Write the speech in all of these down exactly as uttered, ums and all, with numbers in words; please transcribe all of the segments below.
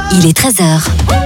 Il est treize heures.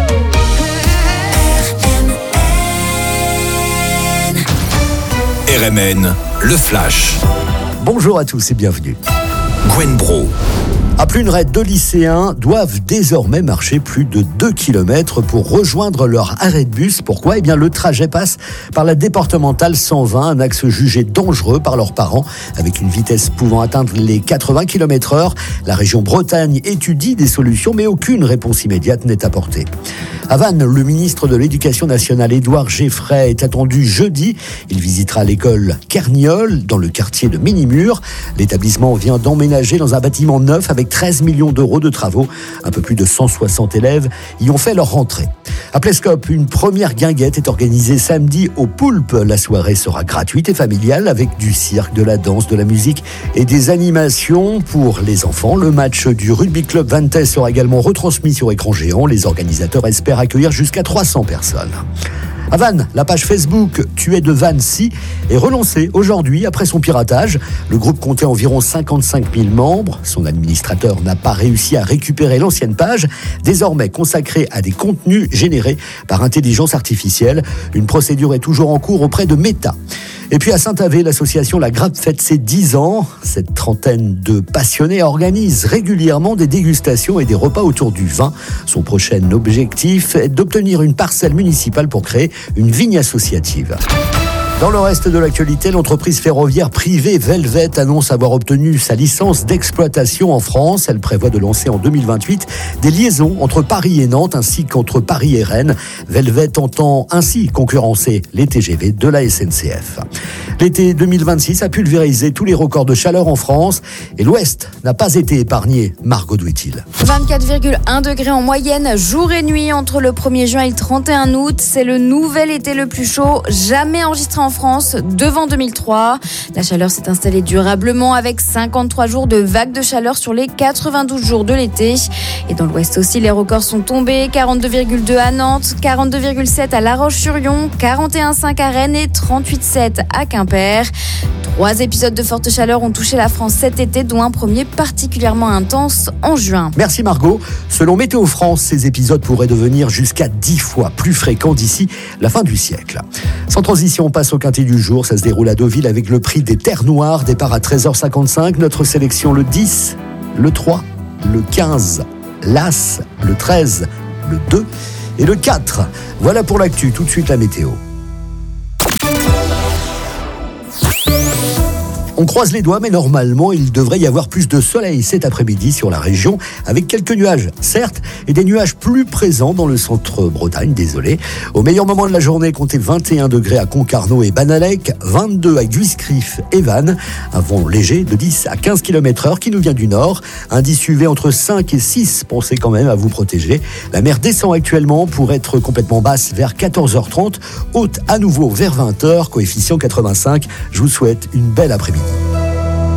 R M N, le Flash. Bonjour à tous et bienvenue. Gwen Bro. À Pluneret, deux lycéens doivent désormais marcher plus de deux kilomètres pour rejoindre leur arrêt de bus. Pourquoi ? Eh bien, le trajet passe par la départementale cent vingt, un axe jugé dangereux par leurs parents, avec une vitesse pouvant atteindre les quatre-vingts kilomètres heure. La région Bretagne étudie des solutions, mais aucune réponse immédiate n'est apportée. À Vannes, le ministre de l'Éducation nationale, Édouard Geffray, est attendu jeudi. Il visitera l'école Kerniol, dans le quartier de Ménimur. L'établissement vient d'emménager dans un bâtiment neuf avec treize millions d'euros de travaux. Un peu plus de cent soixante élèves y ont fait leur rentrée. À Plescope, une première guinguette est organisée samedi au Poulpe. La soirée sera gratuite et familiale avec du cirque, de la danse, de la musique et des animations pour les enfants. Le match du rugby club Vannes sera également retransmis sur écran géant. Les organisateurs espèrent accueillir jusqu'à trois cents personnes. À Vannes, la page Facebook « Tu es de Vannes-ci » est relancée aujourd'hui après son piratage. Le groupe comptait environ cinquante-cinq mille membres. Son administrateur n'a pas réussi à récupérer l'ancienne page, désormais consacrée à des contenus générés par intelligence artificielle. Une procédure est toujours en cours auprès de Meta. Et puis à Saint-Avé, l'association La Grappe fête ses dix ans. Cette trentaine de passionnés organise régulièrement des dégustations et des repas autour du vin. Son prochain objectif est d'obtenir une parcelle municipale pour créer une vigne associative. Dans le reste de l'actualité, l'entreprise ferroviaire privée Velvet annonce avoir obtenu sa licence d'exploitation en France. Elle prévoit de lancer en deux mille vingt-huit des liaisons entre Paris et Nantes ainsi qu'entre Paris et Rennes. Velvet entend ainsi concurrencer les T G V de la S N C F. L'été deux mille vingt-six a pulvérisé tous les records de chaleur en France et l'Ouest n'a pas été épargné. Margot Douitil. vingt-quatre virgule un degrés en moyenne, jour et nuit entre le premier juin et le trente et un août. C'est le nouvel été le plus chaud jamais enregistré en France devant deux mille trois. La chaleur s'est installée durablement avec cinquante-trois jours de vagues de chaleur sur les quatre-vingt-douze jours de l'été. Et dans l'Ouest aussi, les records sont tombés. quarante-deux virgule deux à Nantes, quarante-deux virgule sept à La Roche-sur-Yon, quarante et un virgule cinq à Rennes et trente-huit virgule sept à Quimper. Trois épisodes de forte chaleur ont touché la France cet été, dont un premier particulièrement intense en juin. Merci Margot. Selon Météo France, ces épisodes pourraient devenir jusqu'à dix fois plus fréquents d'ici la fin du siècle. Sans transition, on passe au quintet du jour. Ça se déroule à Deauville avec le prix des Terres Noires. Départ à treize heures cinquante-cinq. Notre sélection le dix, le trois, le quinze, l'As, le treize, le deux et le quatre. Voilà pour l'actu. Tout de suite la météo. On croise les doigts, mais normalement, il devrait y avoir plus de soleil cet après-midi sur la région, avec quelques nuages, certes, et des nuages plus présents dans le centre-Bretagne, désolé. Au meilleur moment de la journée, comptez vingt et un degrés à Concarneau et Banalec, vingt-deux à Guiscrif et Vannes, un vent léger de dix à quinze kilomètres heure qui nous vient du nord, indice U V entre cinq et six, pensez quand même à vous protéger. La mer descend actuellement pour être complètement basse vers quatorze heures trente, haute à nouveau vers vingt heures, coefficient quatre-vingt-cinq. Je vous souhaite une belle après-midi.